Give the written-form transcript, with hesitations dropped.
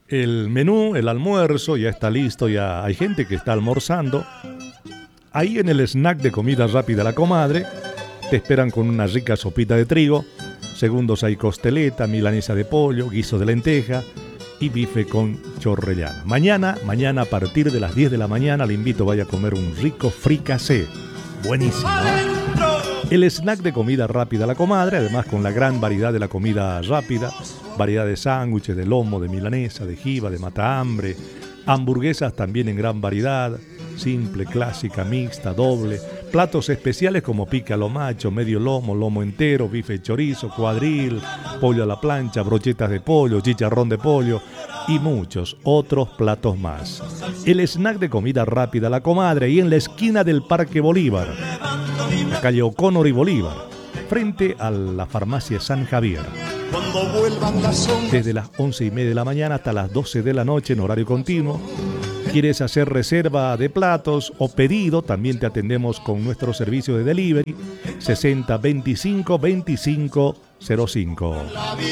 El menú, el almuerzo, ya está listo, ya hay gente que está almorzando. Ahí en el snack de comida rápida La Comadre, te esperan con una rica sopita de trigo. Segundos hay costeleta, milanesa de pollo, guiso de lenteja y bife con chorrellana. Mañana a partir de las 10 de la mañana le invito, vaya a comer un rico fricasé. Buenísimo, ¿eh? El snack de comida rápida La Comadre, además con la gran variedad de la comida rápida, variedad de sándwiches, de lomo, de milanesa, de jiba, de matahambre, hamburguesas también en gran variedad, simple, clásica, mixta, doble, platos especiales como pica lo macho, medio lomo, lomo entero, bife chorizo, cuadril, pollo a la plancha, brochetas de pollo, chicharrón de pollo y muchos otros platos más. El snack de comida rápida La Comadre, y en la esquina del Parque Bolívar, la calle O'Connor y Bolívar, frente a la farmacia San Javier. Desde las 11:30 de la mañana hasta las 12 de la noche en horario continuo. ¿Quieres hacer reserva de platos o pedido? También te atendemos con nuestro servicio de delivery 60 25 25 05.